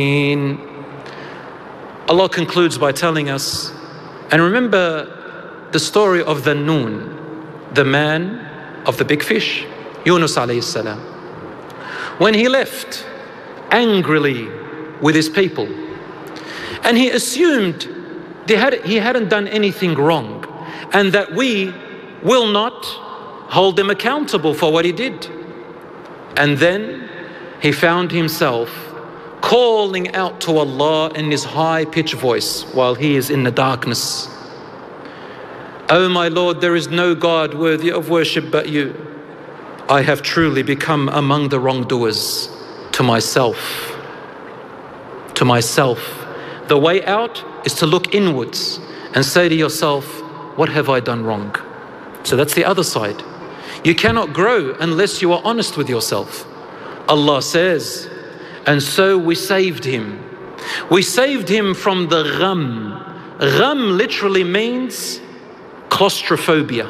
Allah concludes by telling us, and remember the story of the Noon, the man of the big fish, Yunus alayhi salam. When he left angrily with his people, and he assumed he hadn't done anything wrong, and that we will not hold him accountable for what he did. And then he found himself calling out to Allah in his high-pitched voice while he is in the darkness. "Oh my Lord, there is no God worthy of worship but you. I have truly become among the wrongdoers to myself." To myself. The way out is to look inwards and say to yourself, what have I done wrong? So that's the other side. You cannot grow unless you are honest with yourself. Allah says, and so we saved him. We saved him from the gham. Gham literally means claustrophobia.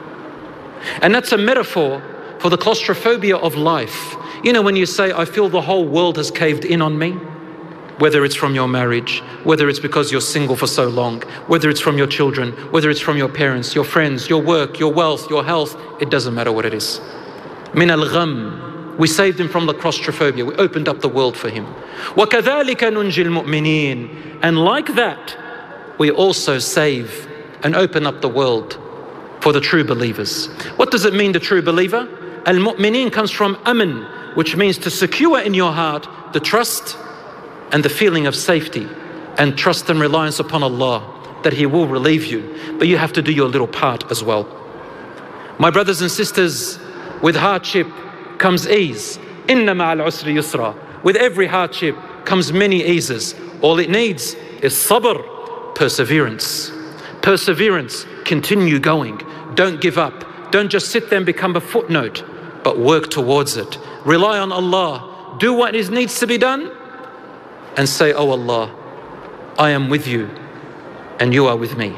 And that's a metaphor for the claustrophobia of life. You know, when you say, I feel the whole world has caved in on me, whether it's from your marriage, whether it's because you're single for so long, whether it's from your children, whether it's from your parents, your friends, your work, your wealth, your health, it doesn't matter what it is. Min al-gham. We saved him from the claustrophobia. We opened up the world for him. وَكَذَلِكَ نُنْجِي الْمُؤْمِنِينَ. And like that, we also save and open up the world for the true believers. What does it mean, the true believer? Al-mu'mineen comes from aman, which means to secure in your heart the trust and the feeling of safety and trust and reliance upon Allah, that He will relieve you. But you have to do your little part as well. My brothers and sisters, with hardship comes ease. Inna ma'al usri yusra. With every hardship comes many eases. All it needs is sabr, perseverance. Perseverance, continue going. Don't give up. Don't just sit there and become a footnote, but work towards it. Rely on Allah. Do what needs to be done and say, oh Allah, I am with you and you are with me.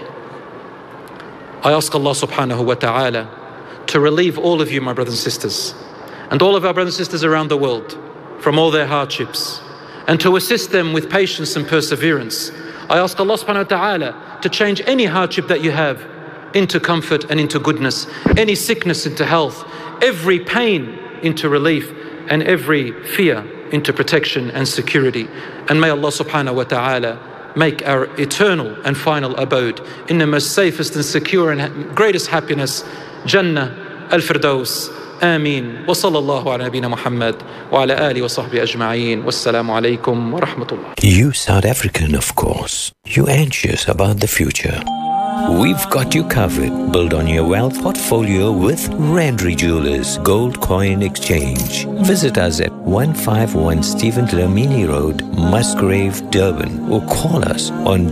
I ask Allah subhanahu wa ta'ala to relieve all of you, my brothers and sisters, and all of our brothers and sisters around the world from all their hardships, and to assist them with patience and perseverance. I ask Allah subhanahu wa ta'ala to change any hardship that you have into comfort and into goodness, any sickness into health, every pain into relief, and every fear into protection and security. And may Allah subhanahu wa ta'ala make our eternal and final abode in the most safest and secure and greatest happiness, Jannah al-Firdaus. آمين وصلى الله على نبينا محمد وعلى آله وصحبه أجمعين والسلام عليكم ورحمة الله. You South African, of course. You anxious about the future. We've got you covered. Build on your wealth portfolio with Randry Jewelers Gold Coin Exchange. Visit us at 151 Stephen Dlamini Road, Musgrave, Durban, or call us on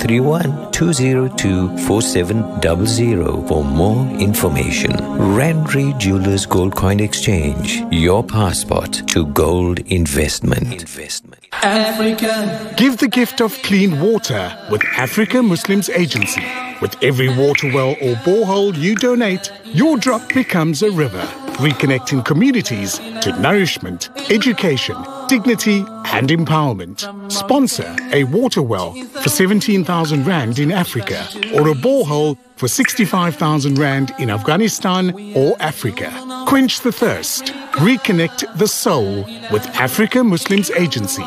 031-202-4700 for more information. Randry Jewelers Gold Coin Exchange, your passport to gold investment. Africa. Give the gift of clean water with Africa Muslims Agency. With every water well or borehole you donate, your drop becomes a river, reconnecting communities to nourishment, education, dignity and empowerment. Sponsor a water well for 17,000 Rand in Africa or a borehole for 65,000 Rand in Afghanistan or Africa. Quench the thirst. Reconnect the soul with Africa Muslims Agency.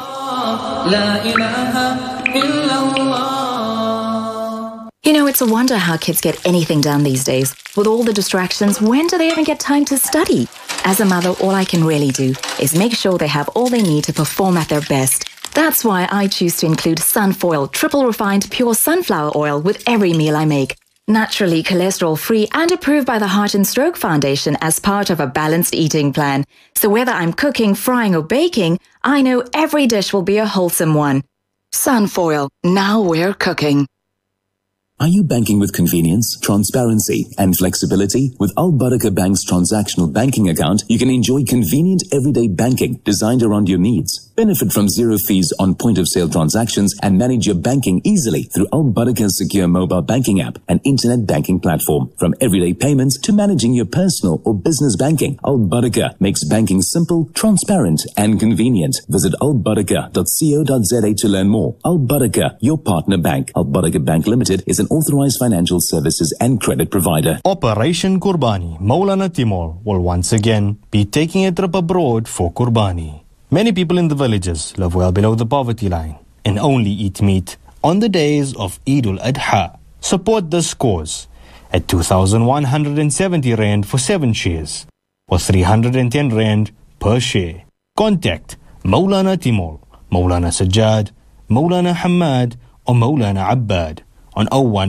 You know, it's a wonder how kids get anything done these days. With all the distractions, when do they even get time to study? As a mother, all I can really do is make sure they have all they need to perform at their best. That's why I choose to include Sunfoil triple refined pure sunflower oil with every meal I make. Naturally cholesterol-free and approved by the Heart and Stroke Foundation as part of a balanced eating plan. So whether I'm cooking, frying or baking, I know every dish will be a wholesome one. Sunfoil, now we're cooking. Are you banking with convenience, transparency, and flexibility? With Al Baraka Bank's transactional banking account, you can enjoy convenient everyday banking designed around your needs. Benefit from zero fees on point-of-sale transactions and manage your banking easily through Al Baraka's secure mobile banking app and internet banking platform. From everyday payments to managing your personal or business banking, Al Baraka makes banking simple, transparent and convenient. Visit albaraka.co.za to learn more. Al Baraka, your partner bank. Al Baraka Bank Limited is an authorized financial services and credit provider. Operation Qurbani, Maulana Timur will once again be taking a trip abroad for Qurbani. Many people in the villages live well below the poverty line and only eat meat on the days of Eid al-Adha. Support this cause at 2,170 Rand for 7 shares or 310 Rand per share. Contact Maulana Timur, Maulana Sajjad, Maulana Hamad or Maulana Abbad on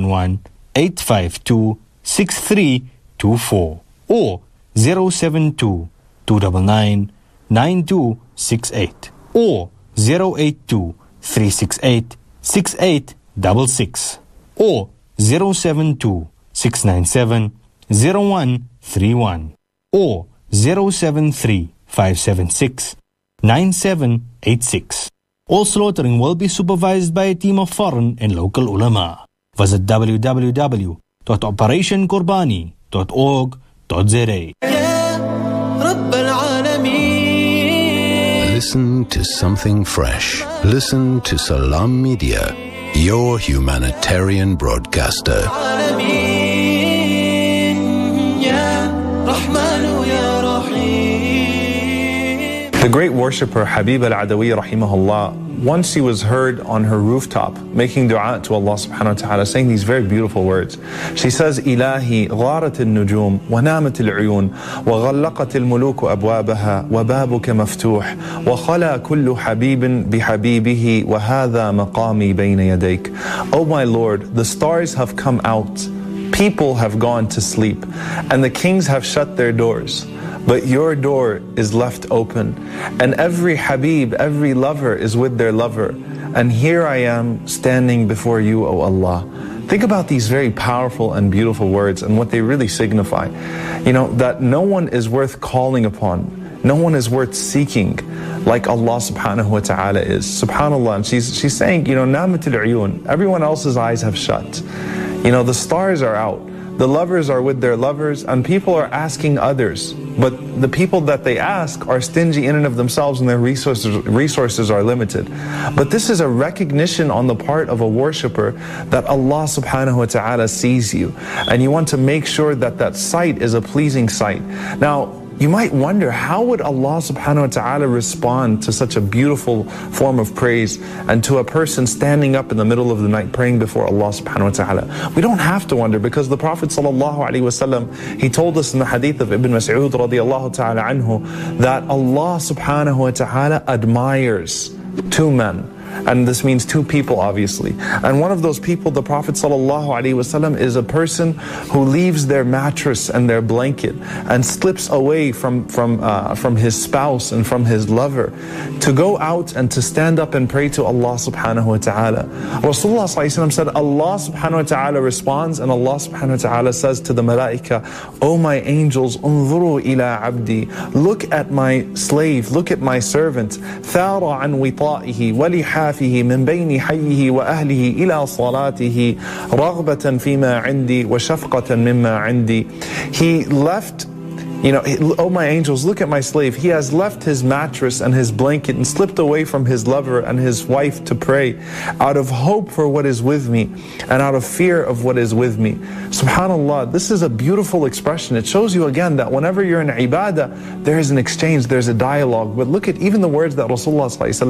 011-852-6324 or 072-299-9268 or 082-368-6866 or 072-697-0131 or 073-576-9786. All slaughtering will be supervised by a team of foreign and local ulama. Visit www.operationqurbani.org.za. Listen to something fresh. Listen to Salam Media, your humanitarian broadcaster. The great worshipper Habib al-Adawi rahimahullah, once he was heard on her rooftop making dua to Allah subhanahu wa ta'ala, saying these very beautiful words. She says, Ilahi gharat al-nujum wa namat al-uyun wa ghallaqat al-muluk abwabaha wa babuka maftuh wa khala kullu habibin bihabibihi wa hadha maqami bayna yadayk. Oh my Lord, the stars have come out, people have gone to sleep, and the kings have shut their doors. But your door is left open, and every Habib, every lover is with their lover. And here I am standing before you, O Allah. Think about these very powerful and beautiful words and what they really signify. You know, that no one is worth calling upon, no one is worth seeking like Allah subhanahu wa ta'ala is. SubhanAllah. And she's saying, you know, Namatul Uyun, everyone else's eyes have shut. You know, the stars are out. The lovers are with their lovers, and people are asking others. But the people that they ask are stingy in and of themselves, and their resources are limited. But this is a recognition on the part of a worshipper that Allah subhanahu wa ta'ala sees you. And you want to make sure that that sight is a pleasing sight. Now, you might wonder, how would Allah subhanahu wa ta'ala respond to such a beautiful form of praise and to a person standing up in the middle of the night praying before Allah subhanahu wa ta'ala? We don't have to wonder, because the Prophet sallallahu alaihi wasallam, he told us in the hadith of Ibn Mas'ud radiyallahu ta'ala anhu that Allah subhanahu wa ta'ala admires 2 men. And this means 2 people, obviously. And one of those people, the Prophet ﷺ, is a person who leaves their mattress and their blanket and slips away from his spouse and from his lover to go out and to stand up and pray to Allah subhanahu wa ta'ala. Rasulullah ﷺ said, Allah subhanahu wa ta'ala responds, and Allah subhanahu wa ta'ala says to the malaika, "O my angels, unzuru ila abdi, look at my slave, look at my servant, thara an wita'ihi wa لحافه من بين حيه وأهله إلى صلاته رغبة فيما عندي وشفقة مما عندي." He left, you know, oh my angels, look at my slave. He has left his mattress and his blanket and slipped away from his lover and his wife to pray out of hope for what is with me and out of fear of what is with me. SubhanAllah, this is a beautiful expression. It shows you again that whenever you're in ibadah, there is an exchange, there's a dialogue. But look at even the words that Rasulullah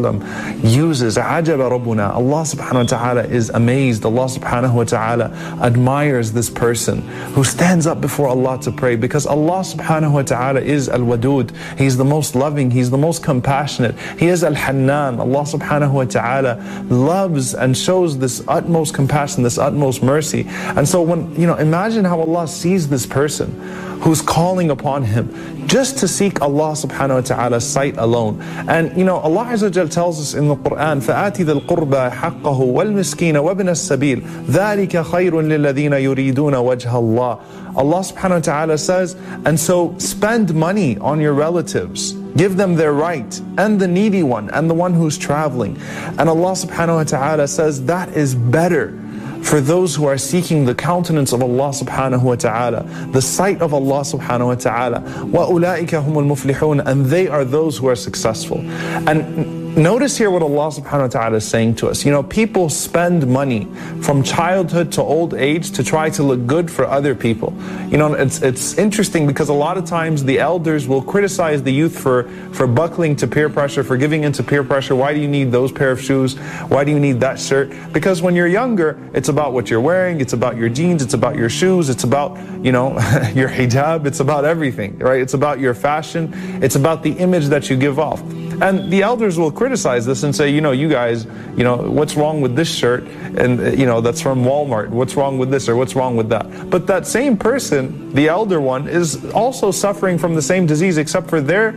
uses. Ajaba Rabbuna. Allah subhanahu wa ta'ala is amazed. Allah subhanahu wa ta'ala admires this person who stands up before Allah to pray, because Allah subhanahu wa ta'ala is Al-Wadud. He's the most loving, He's the most compassionate. He is Al-Hannan. Allah subhanahu wa ta'ala loves and shows this utmost compassion, this utmost mercy. And so when, you know, imagine how Allah sees this person who's calling upon Him just to seek Allah subhanahu wa ta'ala's sight alone. And you know, Allah Azza wa Jal tells us in the Quran, فَآتِ ذَا الْقُرْبَى حَقَّهُ وَالْمِسْكِينَ وَابْنَ السَّبِيلِ ذَلِكَ خَيْرٌ لِلَّذِينَ يُرِيدُونَ وَجْهَ اللَّهِ. Allah subhanahu wa ta'ala says, and so spend money on your relatives Give them their right, and the needy one, and the one who's traveling. And Allah subhanahu wa ta'ala says that is better for those who are seeking the countenance of Allah subhanahu wa ta'ala, the sight of Allah subhanahu wa ta'ala. وَأُولَٰئِكَ هُمُ الْمُفْلِحُونَ, and they are those who are successful. And notice here what Allah subhanahu wa ta'ala is saying to us. You know, people spend money from childhood to old age to try to look good for other people. You know, it's interesting because a lot of times the elders will criticize the youth for buckling to peer pressure, for giving into peer pressure. Why do you need those pair of shoes? Why do you need that shirt? Because when you're younger, it's about what you're wearing, it's about your jeans, it's about your shoes, it's about, you know, your hijab, it's about everything, right? It's about your fashion, it's about the image that you give off. And the elders will criticize this and say, you know, you guys, you know, what's wrong with this shirt? And, you know, that's from Walmart. What's wrong with this or what's wrong with that? But that same person, the elder one, is also suffering from the same disease, except for they're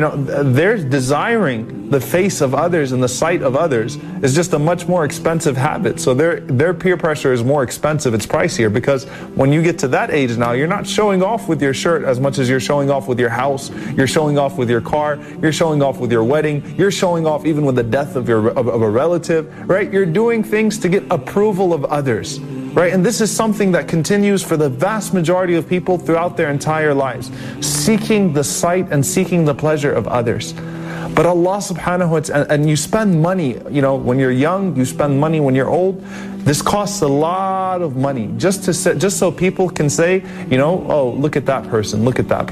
desiring the face of others and the sight of others is just a much more expensive habit. So their peer pressure is more expensive, it's pricier, because when you get to that age now, you're not showing off with your shirt as much as you're showing off with your house, you're showing off with your car, you're showing off with your wedding, you're showing off even with the death of a relative, right? You're doing things to get approval of others. Right? And this is something that continues for the vast majority of people throughout their entire lives, seeking the sight and seeking the pleasure of others. But Allah subhanahu wa ta'ala, and you spend money, you know, when you're young, you spend money when you're old. This costs a lot of money just so people can say, you know, oh, look at that person,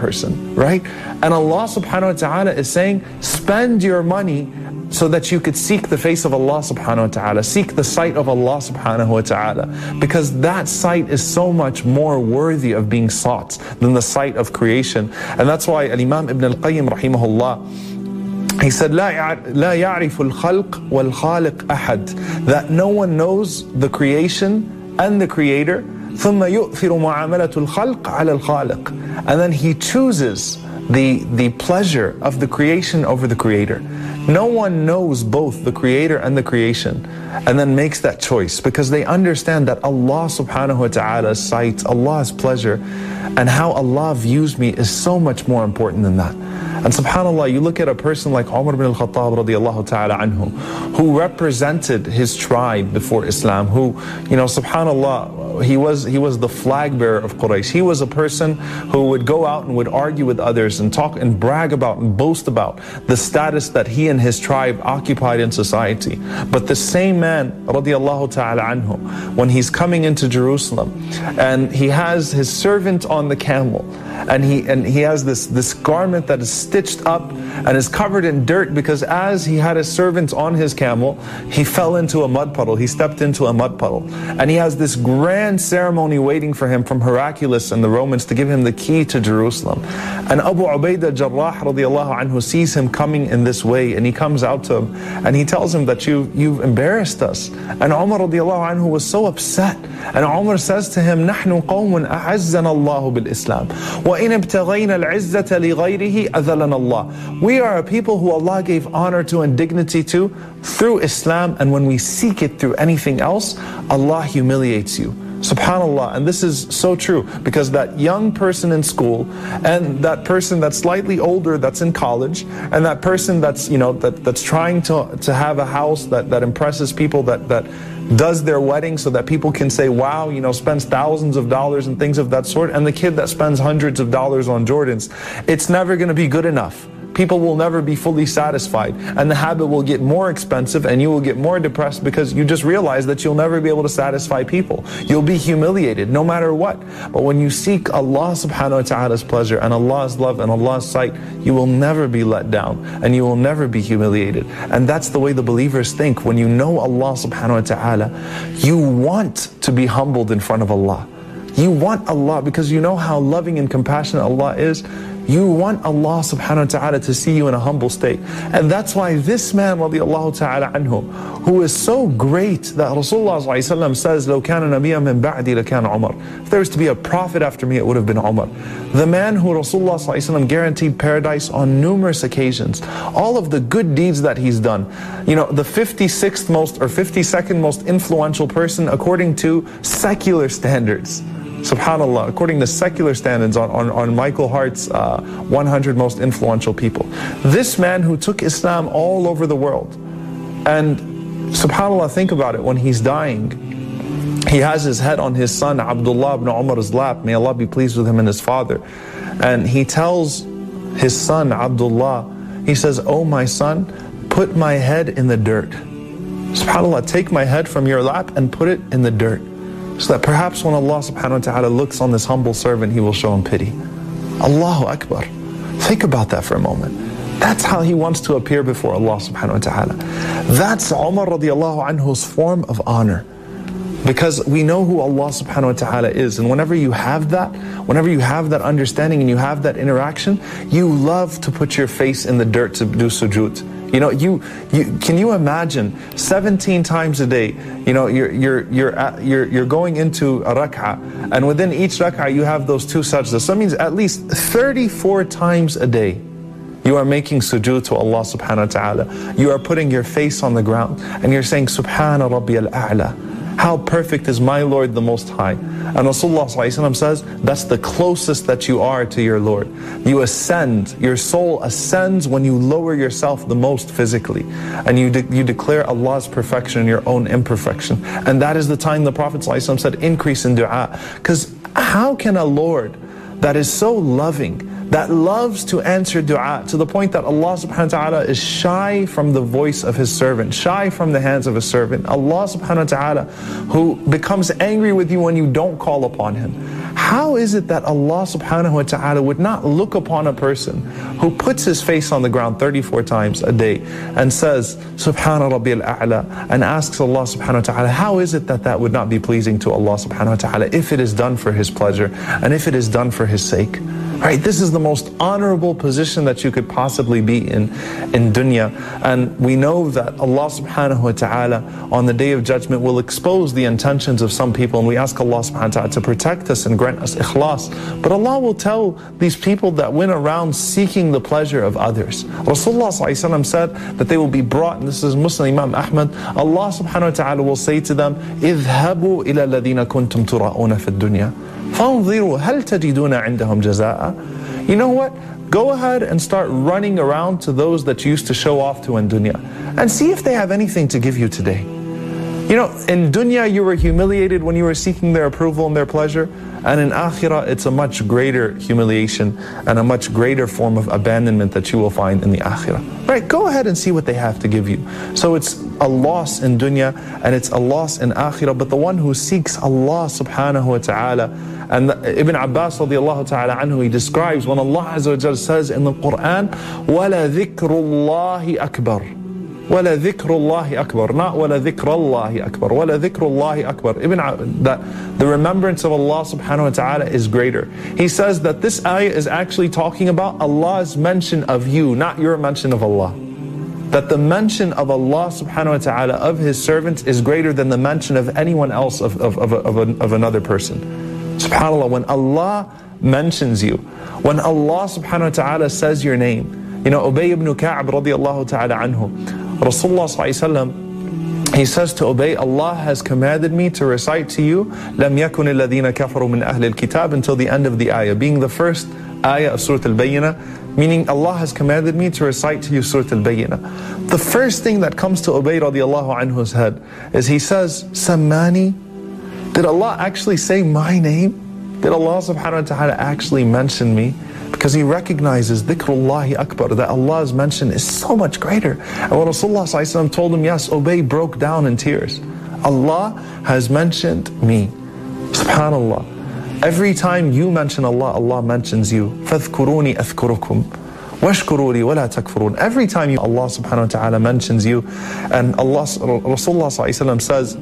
right? And Allah subhanahu wa ta'ala is saying, spend your money so that you could seek the face of Allah subhanahu wa ta'ala, seek the sight of Allah subhanahu wa ta'ala, because that sight is so much more worthy of being sought than the sight of creation. And that's why Imam Ibn al-Qayyim rahimahullah, he said, لا يعرف الخلق والخالق أحد, that no one knows the creation and the creator, ثم يؤثر معاملة الخلق على الخالق, and then he chooses the pleasure of the creation over the creator. No one knows both the creator and the creation and then makes that choice, because they understand that Allah subhanahu wa ta'ala's sight, Allah's pleasure, and how Allah views me is so much more important than that. And subhanAllah, you look at a person like Umar ibn al-Khattab radiallahu ta'ala anhu, who represented his tribe before Islam, who, you know, subhanAllah, he was the flag bearer of Quraysh. He was a person who would go out and would argue with others and talk and brag about and boast about the status that he and his tribe occupied in society. But the same man, radiallahu ta'ala anhu, when he's coming into Jerusalem and he has his servant on the camel, and he has this garment that is stitched up and is covered in dirt, because as he had his servant on his camel, he fell into a mud puddle, he stepped into a mud puddle, and he has this grand ceremony waiting for him from Heraclius and the Romans to give him the key to Jerusalem. And Abu Ubaidah Jarrah radiallahu anhu sees him coming in this way, and he comes out to him and he tells him that you've embarrassed us. And Umar radiallahu anhu was so upset, and Umar says to him, نحن قوم أعزنا الله بالإسلام وإن ابتغينا العزة لغيره أذلنا الله. We are a people who Allah gave honor to and dignity to through Islam, and when we seek it through anything else, Allah humiliates you. SubhanAllah. And this is so true, because that young person in school, and that person that's slightly older that's in college, and that person that's, you know, that's trying to have a house that impresses people, that does their wedding so that people can say, wow, you know, spends thousands of dollars and things of that sort, and the kid that spends hundreds of dollars on Jordans, it's never going to be good enough. People will never be fully satisfied, and the habit will get more expensive, and you will get more depressed, because you just realize that you'll never be able to satisfy people. You'll be humiliated no matter what. But when you seek Allah subhanahu wa ta'ala's pleasure and Allah's love and Allah's sight, you will never be let down and you will never be humiliated. And that's the way the believers think. When you know Allah subhanahu wa ta'ala, you want to be humbled in front of Allah. You want Allah, because you know how loving and compassionate Allah is. You want Allah subhanahu wa ta'ala to see you in a humble state. And that's why this man radiallahu ta'ala anhu, who is so great that Rasulullah says, لو كان نبيا من بعدي لكان عمر. If there was to be a prophet after me, it would have been Umar. The man who Rasulullah guaranteed paradise on numerous occasions. All of the good deeds that he's done. You know, the 56th most or 52nd most influential person according to secular standards. SubhanAllah, according to secular standards on Michael Hart's 100 most influential people. This man who took Islam all over the world. And SubhanAllah, think about it, when he's dying, he has his head on his son Abdullah ibn Umar's lap, may Allah be pleased with him and his father. And he tells his son Abdullah, he says, "Oh my son, put my head in the dirt." SubhanAllah, take my head from your lap and put it in the dirt, so that perhaps when Allah subhanahu wa ta'ala looks on this humble servant, He will show him pity. Allahu Akbar. Think about that for a moment. That's how he wants to appear before Allah subhanahu wa ta'ala. That's Umar radiallahu anhu's form of honor. Because we know who Allah subhanahu wa ta'ala is. And whenever you have that understanding and you have that interaction, you love to put your face in the dirt to do sujood. You know, can you imagine 17 times a day, you know, you're going into a rak'ah, and within each rak'ah you have those two sajdas. So that means at least 34 times a day you are making sujood to Allah subhanahu wa ta'ala. You are putting your face on the ground and you're saying, Subhana Rabbi al-A'la. How perfect is my Lord the Most High. And Rasulullah ﷺ says, that's the closest that you are to your Lord. You ascend, your soul ascends when you lower yourself the most physically. And you declare Allah's perfection in your own imperfection. And that is the time the Prophet ﷺ said, increase in dua. Because how can a Lord that is so loving, that loves to answer dua to the point that Allah subhanahu wa ta'ala is shy from the voice of His servant, shy from the hands of His servant. Allah subhanahu wa ta'ala who becomes angry with you when you don't call upon Him. How is it that Allah subhanahu wa ta'ala would not look upon a person who puts his face on the ground 34 times a day and says, Subhana Rabbi al-A'la, and asks Allah subhanahu wa ta'ala, how is it that that would not be pleasing to Allah subhanahu wa ta'ala if it is done for His pleasure and if it is done for His sake? Right, this is the most honorable position that you could possibly be in dunya. And we know that Allah subhanahu wa ta'ala on the Day of Judgment will expose the intentions of some people, and we ask Allah subhanahu wa ta'ala to protect us and grant us ikhlas. But Allah will tell these people that went around seeking the pleasure of others. Rasulullah ﷺ said that they will be brought, and this is Muslim Imam Ahmad, Allah subhanahu wa ta'ala will say to them, اذهبوا إلى الذين كنتم تراؤون في الدنيا فانظروا هل تجدون عندهم جزاء. You know what? Go ahead and start running around to those that you used to show off to in dunya and see if they have anything to give you today. You know, in dunya you were humiliated when you were seeking their approval and their pleasure, and in akhirah it's a much greater humiliation and a much greater form of abandonment that you will find in the akhirah. Right, go ahead and see what they have to give you. So it's a loss in dunya and it's a loss in akhirah, but the one who seeks Allah subhanahu wa ta'ala, and Ibn Abbas radiallahu ta'ala anhu, he describes when Allah Azza wa Jal says in the Quran, وَلَا ذِكْرُ اللَّهِ أَكْبَرُ. وَلَا ذِكْرُ اللَّهِ أَكْبَرُ. Not وَلَا ذِكْرَ اللَّهِ أَكْبَرُ. وَلَا ذِكْرُ اللَّهِ أَكْبَرُ. That the remembrance of Allah subhanahu wa ta'ala is greater. He says that this ayah is actually talking about Allah's mention of you, not your mention of Allah. That the mention of Allah subhanahu wa ta'ala of His servants is greater than the mention of anyone else of another person. SubhanAllah, when Allah mentions you, when Allah subhanahu wa ta'ala says your name, you know, Ubay ibn Ka'b radiallahu ta'ala anhu, Rasulullah sallallahu he says to Ubay, Allah has commanded me to recite to you لَمْ يَكُنِ الَّذِينَ كَفَرُوا مِنْ أَهْلِ الْكِتَابِ until the end of the ayah, being the first ayah of Surah Al-Bayyinah, meaning Allah has commanded me to recite to you Surah Al-Bayyinah. The first thing that comes to Ubay radiallahu anhu's head is he says, Sammani, did Allah actually say my name? Did Allah subhanahu wa ta'ala actually mention me? Because he recognizes dhikrullahi akbar, that Allah's mention is so much greater. And when Rasulullah ﷺ told him, yes, Ubay broke down in tears. Allah has mentioned me. SubhanAllah. Every time you mention Allah, Allah mentions you. فَاذْكُرُونِي أَذْكُرُكُمْ وَاشْكُرُوا لِي وَلَا تَكْفُرُونَ. Every time Allah subhanahu wa ta'ala mentions you, and Rasulullah ﷺ says,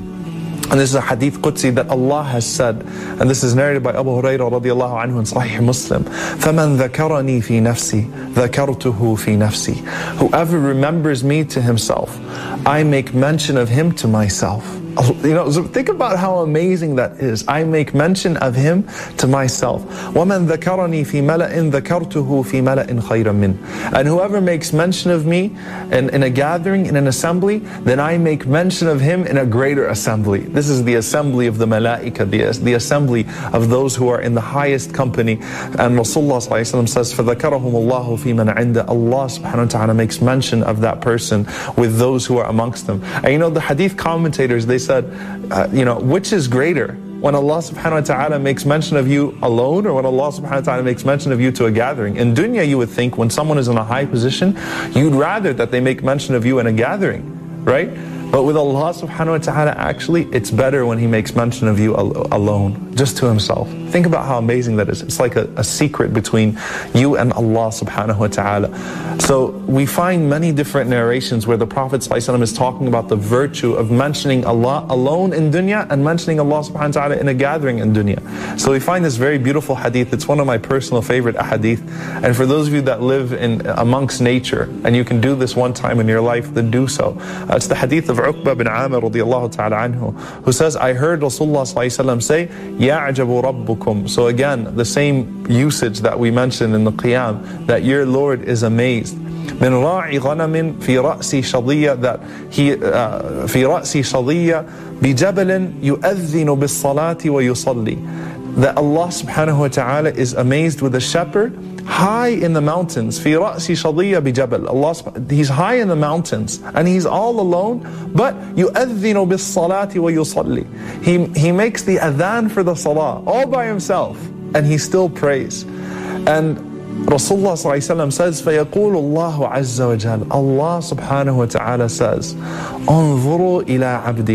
and this is a hadith Qudsi that Allah has said, and this is narrated by Abu Hurairah radiallahu anhu in Sahih Muslim, فَمَنْ ذَكَرَنِي فِي نَفْسِي ذَكَرْتُهُ فِي نَفْسِي. Whoever remembers me to himself, I make mention of him to myself. You know, so think about how amazing that is. I make mention of him to myself. وَمَنْ ذَكَرَنِي فِي مَلَإٍ ذَكَرْتُهُ فِي مَلَإٍ خَيْرًا مِّنْ. And whoever makes mention of me in a gathering, in an assembly, then I make mention of him in a greater assembly. This is the assembly of the malaika, the assembly of those who are in the highest company. And Rasulullah says, فَذَكَرَهُمُ اللَّهُ فِي مَنْ عِنْدَ. Allah subhanahu wa ta'ala makes mention of that person with those who are amongst them. And you know, the hadith commentators, they said, you know, which is greater? When Allah subhanahu wa ta'ala makes mention of you alone, or when Allah subhanahu wa ta'ala makes mention of you to a gathering? In dunya, you would think when someone is in a high position, you'd rather that they make mention of you in a gathering, right? But with Allah subhanahu wa ta'ala, actually, it's better when He makes mention of you alone, just to Himself. Think about how amazing that is. It's like a secret between you and Allah subhanahu wa ta'ala. So we find many different narrations where the Prophet ﷺ is talking about the virtue of mentioning Allah alone in dunya and mentioning Allah subhanahu wa ta'ala in a gathering in dunya. So we find this very beautiful hadith. It's one of my personal favorite hadith. And for those of you that live amongst nature, and you can do this one time in your life, then do so. It's the hadith of Uqba bin Amir radiallahu ta'ala anhu, who says, I heard Rasulullah ﷺ say, يَعْجَبُ رَبُّكُمْ. So again, the same usage that we mentioned in the Qiyam, that your Lord is amazed. من راعي غنم في رأس شظية, that he في رأس شظية بجبل يؤذن بالصلاة ويصلي. That Allah subhanahu wa ta'ala is amazed with a shepherd high in the mountains. في رأس شظية بجبل. Allah, He's high in the mountains and He's all alone, but يؤذن بالصلاة ويصلي. He makes the adhan for the salah all by Himself, and He still prays. And Rasulullah says, فَيَقُولُ اللَّهُ عَزَّ وَجَلَ. Allah subhanahu wa ta'ala says, انظُرُوا إِلَىٰ عَبْدِي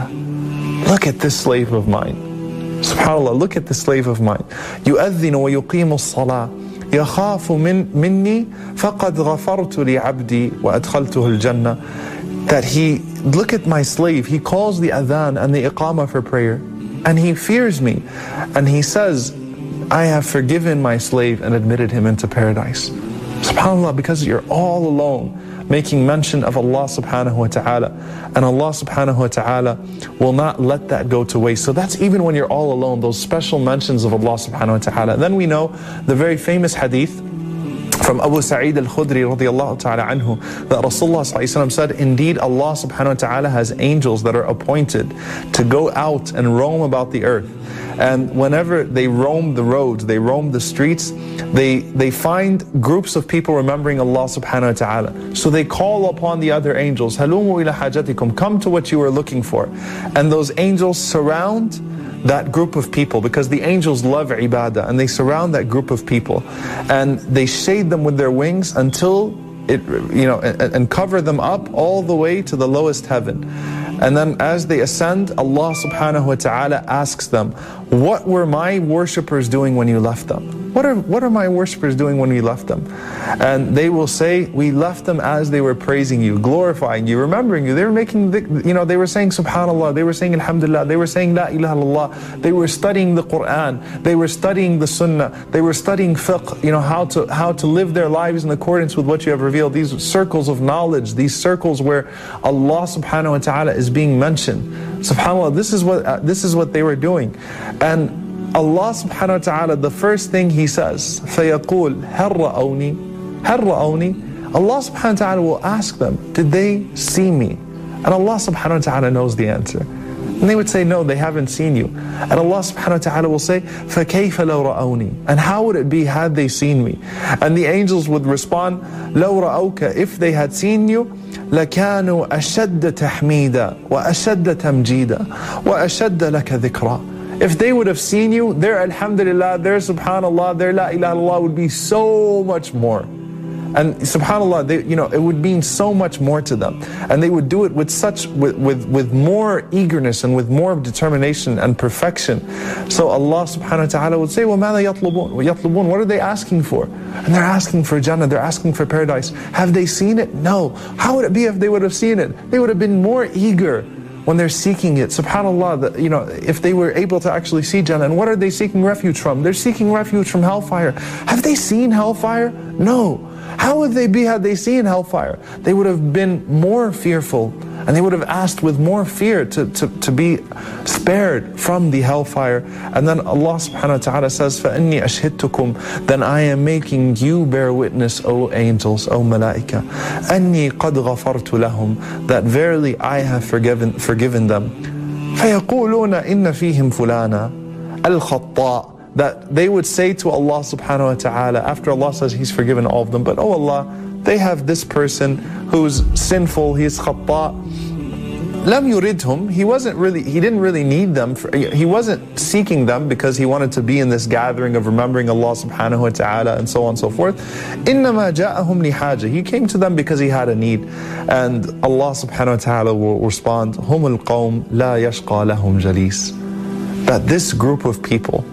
هَذَا. Look at this slave of mine. SubhanAllah, look at the slave of mine. يُؤَذِّنُ وَيُقِيمُ الصَّلَاةِ يَخَافُ مِنِّي فَقَدْ غَفَرْتُ لِعَبْدِي وَأَدْخَلْتُهُ الْجَنَّةِ. That he, look at my slave, he calls the adhan and the iqamah for prayer, and he fears me, and he says, I have forgiven my slave and admitted him into paradise. SubhanAllah, because you're all alone making mention of Allah subhanahu wa ta'ala, and Allah subhanahu wa ta'ala will not let that go to waste. So that's even when you're all alone, those special mentions of Allah subhanahu wa ta'ala. Then we know the very famous hadith from Abu Sa'id al-Khudri radiallahu ta'ala anhu, that Rasulullah said, indeed Allah subhanahu wa ta'ala has angels that are appointed to go out and roam about the earth. And whenever they roam the roads, they roam the streets, they find groups of people remembering Allah subhanahu wa ta'ala. So they call upon the other angels, Halumu ila hajatikum, come to what you are looking for. And those angels surround that group of people, because the angels love ibadah, and they surround that group of people and they shade them with their wings until it, you know, and cover them up all the way to the lowest heaven. And then as they ascend, Allah subhanahu wa ta'ala asks them, what were my worshippers doing when you left them? What are my worshippers doing when we left them? And they will say, we left them as they were praising you, glorifying you, remembering you. They were making, they were saying subhanallah, they were saying alhamdulillah, they were saying la ilaha illallah, they were studying the Quran, they were studying the sunnah, they were studying fiqh, how to live their lives in accordance with what you have revealed. These circles of knowledge, these circles where Allah subhanahu wa ta'ala is being mentioned. SubhanAllah, this is what they were doing. And Allah subhanahu wa ta'ala, the first thing He says, فَيَقُولْ هَلْ رَأَوْنِي Allah subhanahu wa ta'ala will ask them, did they see me? And Allah subhanahu wa ta'ala knows the answer. And they would say, no, they haven't seen you. And Allah subhanahu wa ta'ala will say, فَكَيْفَ لَوْ رَأَوْنِي. And how would it be had they seen me? And the angels would respond, لَوْ رَأَوْكَ. If they had seen you, لَكَانُوا أَشَدَّ تَحْمِيدًا وَأَشَدَّ تَمْجِيدًا وَأَشَدَّ لَكَ ذِكْرًا. If they would have seen you, their alhamdulillah, their subhanallah, their la ilaha illallah would be so much more. And subhanallah, it would mean so much more to them. And they would do it with more eagerness and with more determination and perfection. So Allah subhanahu wa ta'ala would say, وَمَاذَا يَطْلُبُونَ. What are they asking for? And they're asking for Jannah, they're asking for paradise. Have they seen it? No. How would it be if they would have seen it? They would have been more eager when they're seeking it. SubhanAllah, if they were able to actually see Jannah. And what are they seeking refuge from? They're seeking refuge from hellfire. Have they seen hellfire? No. How would they be had they seen hellfire? They would have been more fearful And they would have asked with more fear to be spared from the hellfire. And then Allah subhanahu wa ta'ala says, فَإِنِّي أَشْهِدْتُكُمْ Then I am making you bear witness, O angels, O malaika, أَنِّي قَدْ غَفَرْتُ لَهُمْ That verily I have forgiven them. فَيَقُولُونَ إِنَّ فِيهِمْ فُلَانًا الْخَطَّاء That they would say to Allah subhanahu wa ta'ala, after Allah says He's forgiven all of them, but oh Allah, they have this person who's sinful, he's khatta. Lam yuridhum, he didn't really need them. He wasn't seeking them because he wanted to be in this gathering of remembering Allah subhanahu wa ta'ala and so on and so forth. Innama ja'ahum lihaja. He came to them because he had a need. And Allah subhanahu wa ta'ala will respond, humul qawm la yashqa lahum jalis. That this group of people,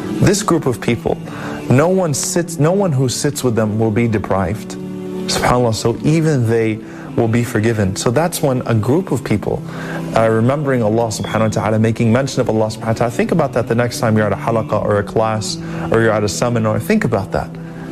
no one who sits with them will be deprived. SubhanAllah, so even they will be forgiven. So that's when a group of people remembering Allah subhanahu wa ta'ala, making mention of Allah subhanahu wa ta'ala. Think about that the next time you're at a halaqah or a class or you're at a seminar. Think about that.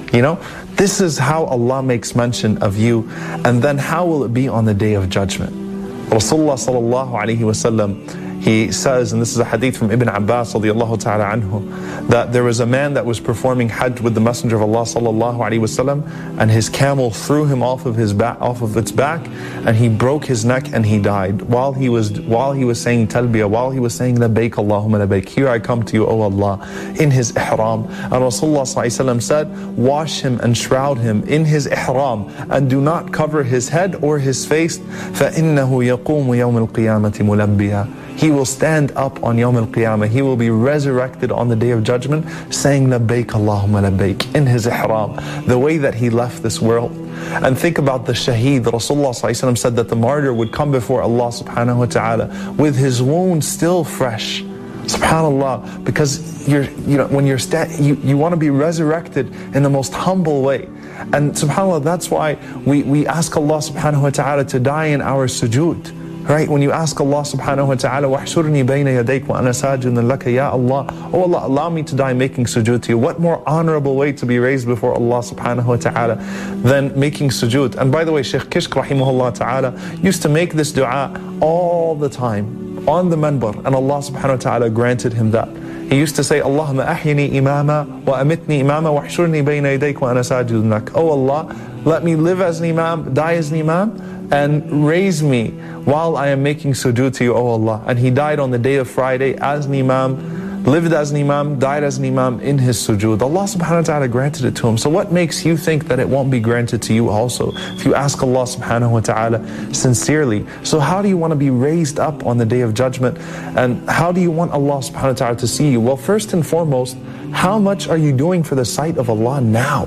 This is how Allah makes mention of you, and then how will it be on the Day of Judgment? Rasulullah sallallahu alayhi wa sallam, he says, and this is a hadith from Ibn Abbas radiallahu ta'ala anhu, that there was a man that was performing Hajj with the Messenger of Allah sallallahu alaihi wasallam, and his camel threw him off of its back, and he broke his neck and he died while he was saying talbiyah, while he was saying labbaik Allahumma labbaik, here I come to you, O Allah, in his ihram. And Rasulullah sallallahu alaihi wasallam said, wash him and shroud him in his ihram, and do not cover his head or his face, فَإِنَّهُ يَقُومُ يَوْمِ الْقِيَامَةِ مُلَبِّيًا. He will stand up on Yawm al-Qiyamah. He will be resurrected on the Day of Judgment saying labbaik Allahumma labbaik in his ihram, the way that he left this world. And think about the shaheed. Rasulullah said that the martyr would come before Allah subhanahu wa ta'ala with his wound still fresh. SubhanAllah, because when you want to be resurrected in the most humble way. And SubhanAllah, that's why we ask Allah subhanahu wa ta'ala to die in our sujood. Right? When you ask Allah subhanahu wa ta'ala, وَحْشُرْنِي بَيْنَ يَدَيْكَ وَأَنَا سَاجِدٌ لَكَ يَا Allah. Oh Allah, allow me to die making sujood to you. What more honorable way to be raised before Allah subhanahu wa ta'ala than making sujood? And by the way, Shaykh Kishk rahimahullah ta'ala used to make this dua all the time on the minbar, and Allah subhanahu wa ta'ala granted him that. He used to say, Allahumma ahyini imama wa amitni imama wa hshurni bayna yadayk wa ana sajidun lak. Oh Allah, let me live as an imam, die as an imam, and raise me while I am making sujood to you, O Allah. And he died on the day of Friday as an imam, lived as an imam, died as an imam in his sujood. Allah subhanahu wa ta'ala granted it to him. So what makes you think that it won't be granted to you also if you ask Allah subhanahu wa ta'ala sincerely? So how do you want to be raised up on the Day of Judgment? And how do you want Allah subhanahu wa ta'ala to see you? Well, first and foremost, how much are you doing for the sight of Allah now?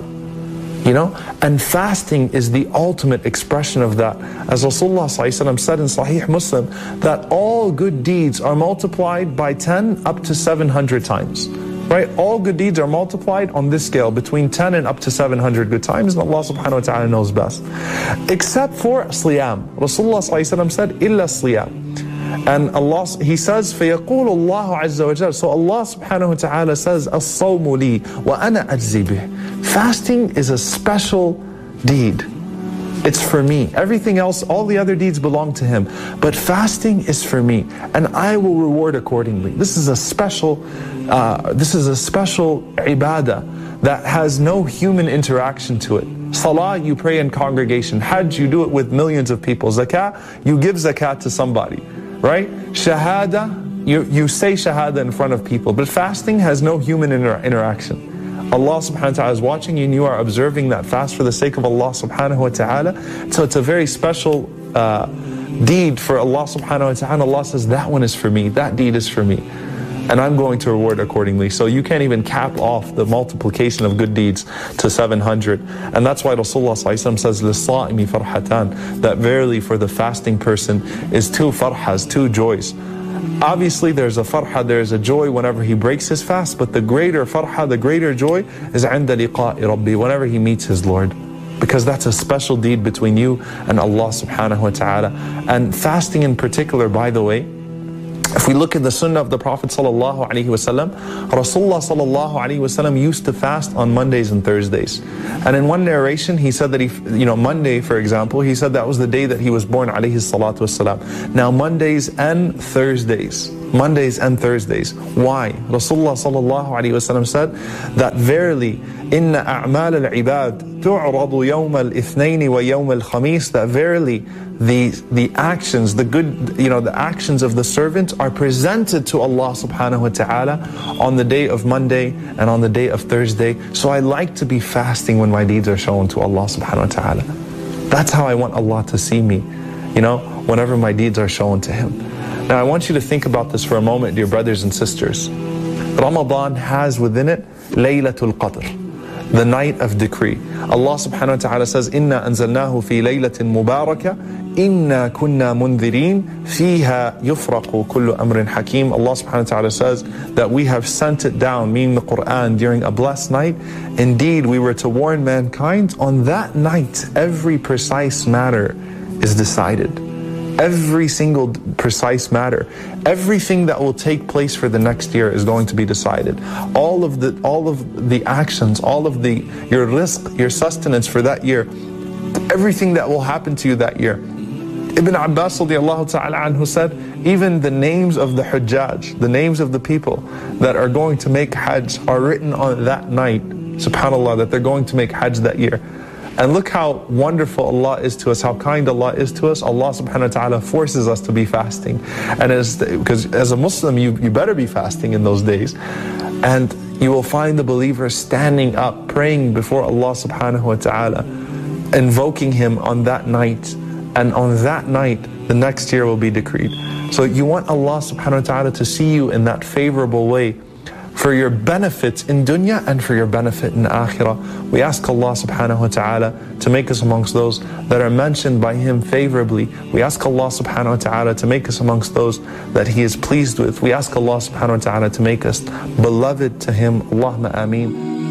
And fasting is the ultimate expression of that. As Rasulullah said in Sahih Muslim, that all good deeds are multiplied by 10 up to 700 times. Right? All good deeds are multiplied on this scale between 10 and up to 700 good times, and Allah subhanahu wa ta'ala knows best. Except for Sliyam. Rasulullah said, Illa Sliyam. And Allah, He says, فَيَقُولُ اللَّهُ عَزَّ وَجَلَّ. So Allah subhanahu wa ta'ala says, الصَّوْمُ لِي وَأَنَا أَجْزِي بِهِ. Fasting is a special deed. It's for me. Everything else, all the other deeds belong to Him. But fasting is for me, and I will reward accordingly. This is a special ibadah that has no human interaction to it. Salah, you pray in congregation. Hajj, you do it with millions of people. Zakah, you give zakat to somebody. Right? Shahada, you say shahada in front of people. But fasting has no human interaction. Allah subhanahu wa ta'ala is watching you, and you are observing that fast for the sake of Allah subhanahu wa ta'ala. So it's a very special deed for Allah subhanahu wa ta'ala. Allah says, that one is for me, that deed is for me, and I'm going to reward accordingly. So you can't even cap off the multiplication of good deeds to 700. And that's why Rasulullah says, لِلصَّائِمِ فَرْحَتَانِ, that verily for the fasting person is two farhas, two joys. Obviously there's a farha, there's a joy whenever he breaks his fast, but the greater farha, the greater joy is عِنْدَ لِقَاءِ رَبِّي, whenever he meets his Lord. Because that's a special deed between you and Allah subhanahu wa ta'ala. And fasting in particular, by the way, If we look at the sunnah of the Prophet sallallahu alaihi wasallam, Rasulullah sallallahu alaihi wasallam used to fast on Mondays and Thursdays. And in one narration, he said that Monday, for example, he said that was the day that he was born alayhi salatu wasalam. Now Mondays and Thursdays. Why? Rasulullah sallallahu alaihi wasallam said that verily, inna a'mal al-ibad tu'radu yawm al-ithnain wa yawm al-khamis, that verily the actions, the actions of the servant are presented to Allah subhanahu wa ta'ala on the day of Monday and on the day of Thursday. So I like to be fasting when my deeds are shown to Allah subhanahu wa ta'ala. That's how I want Allah to see me, whenever my deeds are shown to Him. Now I want you to think about this for a moment, dear brothers and sisters. Ramadan has within it Laylatul Qadr, the night of decree. Allah subhanahu wa ta'ala says, Inna anzalnahu fi laylatin mubarakah, inna kunna mundhirin, fiha yufraqu kullu amrin hakim. Allah subhanahu wa ta'ala says that we have sent it down, meaning the Quran, during a blessed night. Indeed, we were to warn mankind. On that night, every precise matter is decided. Every single precise matter, everything that will take place for the next year is going to be decided. All of the actions, all of your risk, your sustenance for that year, everything that will happen to you that year. Ibn Abbas radiallahu ta'ala anhu said, even the names of the Hujjaj, the names of the people that are going to make Hajj are written on that night, subhanAllah, that they're going to make Hajj that year. And look how wonderful Allah is to us, how kind Allah is to us. Allah subhanahu wa ta'ala forces us to be fasting. And because as a Muslim, you better be fasting in those days. And you will find the believers standing up, praying before Allah subhanahu wa ta'ala, invoking Him on that night. And on that night, the next year will be decreed. So you want Allah subhanahu wa ta'ala to see you in that favorable way, for your benefit in dunya and for your benefit in akhirah. We ask Allah subhanahu wa ta'ala to make us amongst those that are mentioned by Him favorably. We ask Allah subhanahu wa ta'ala to make us amongst those that He is pleased with. We ask Allah subhanahu wa ta'ala to make us beloved to Him. Allahumma ameen.